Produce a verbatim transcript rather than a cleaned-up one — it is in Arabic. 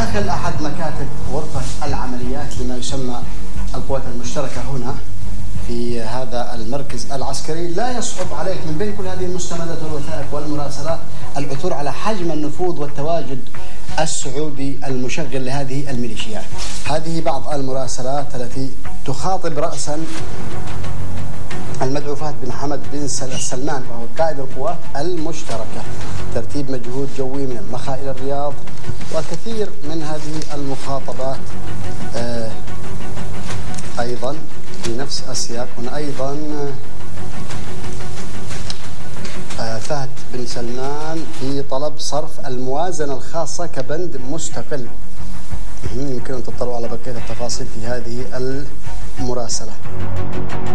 داخل أحد مكاتب غرفة العمليات لما يسمى القوات المشتركة هنا في هذا المركز العسكري، لا يصعب عليك من بين كل هذه المستندات والوثائق والمراسلات العثور على حجم النفوذ والتواجد السعودي المشغل لهذه الميليشيات. هذه بعض المراسلات التي تخاطب رأسا المدعو فهد بن حمد بن سلمان وهو قائد القوات المشتركة، ترتيب مجهود جوي من المخا إلى الرياض، وكثير من هذه المخاطبات آه أيضا في نفس السياق. هنا أيضا آه فهد بن سلمان في طلب صرف الموازنة الخاصة كبند مستقل. يمكن أن تطلعوا على بقية التفاصيل في هذه المراسلة.